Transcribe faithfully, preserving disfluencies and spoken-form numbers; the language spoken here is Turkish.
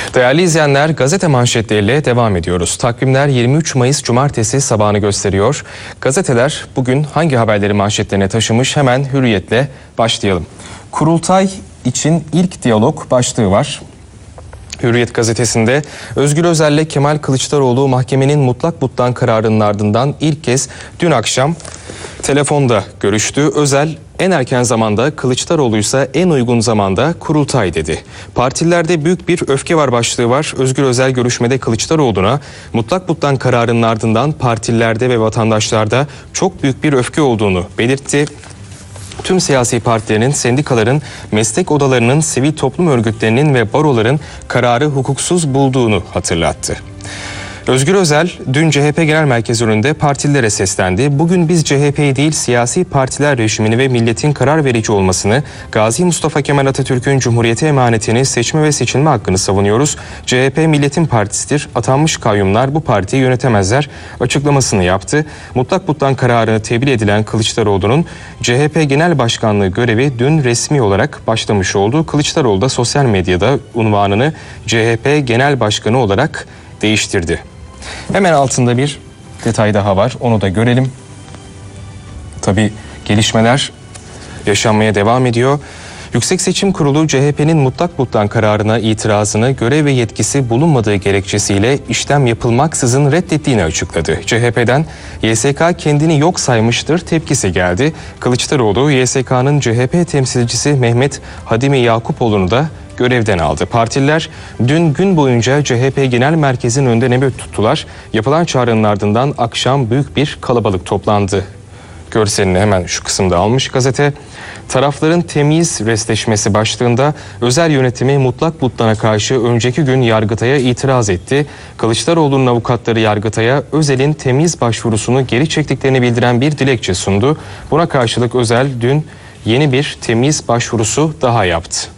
Değerli izleyenler, gazete manşetleriyle devam ediyoruz. Takvimler yirmi üç Mayıs Cumartesi sabahını gösteriyor. Gazeteler bugün hangi haberleri manşetlerine taşımış? Hemen Hürriyet'le başlayalım. Kurultay için ilk diyalog başlığı var. Hürriyet gazetesinde Özgür Özel'le Kemal Kılıçdaroğlu mahkemenin mutlak butlan kararının ardından ilk kez dün akşam telefonda görüştü. Özel en erken zamanda, Kılıçdaroğlu ise en uygun zamanda kurultay dedi. Partilerde büyük bir öfke var başlığı var. Özgür Özel görüşmede Kılıçdaroğlu'na mutlak butlan kararının ardından partilerde ve vatandaşlarda çok büyük bir öfke olduğunu belirtti. Tüm siyasi partilerin, sendikaların, meslek odalarının, sivil toplum örgütlerinin ve baroların kararı hukuksuz bulduğunu hatırlattı. Özgür Özel dün C H P Genel Merkezi önünde partililere seslendi. Bugün biz C H P'yi değil siyasi partiler rejimini ve milletin karar verici olmasını, Gazi Mustafa Kemal Atatürk'ün Cumhuriyete emanetini, seçme ve seçilme hakkını savunuyoruz. C H P milletin partisidir. Atanmış kayyumlar bu partiyi yönetemezler açıklamasını yaptı. Mutlak butlan kararını tebliğ edilen Kılıçdaroğlu'nun C H P Genel Başkanlığı görevi dün resmi olarak başlamış oldu. Kılıçdaroğlu da sosyal medyada unvanını C H P Genel Başkanı olarak değiştirdi. Hemen altında bir detay daha var. Onu da görelim. Tabii gelişmeler yaşanmaya devam ediyor. Yüksek Seçim Kurulu C H P'nin mutlak butlan kararına itirazını görev ve yetkisi bulunmadığı gerekçesiyle işlem yapılmaksızın reddettiğini açıkladı. C H P'den Y S K kendini yok saymıştır tepkisi geldi. Kılıçdaroğlu Y S K'nın C H P temsilcisi Mehmet Hadimi Yakupoğlu'nu da görevden aldı. Partililer dün gün boyunca C H P Genel Merkezi'nin önünde nöbet tuttular. Yapılan çağrının ardından akşam büyük bir kalabalık toplandı. Görselini hemen şu kısımda almış gazete. Tarafların temyiz restleşmesi başlığında özel yönetimi mutlak butlana karşı önceki gün Yargıtay'a itiraz etti. Kılıçdaroğlu'nun avukatları Yargıtay'a Özel'in temyiz başvurusunu geri çektiklerini bildiren bir dilekçe sundu. Buna karşılık Özel dün yeni bir temyiz başvurusu daha yaptı.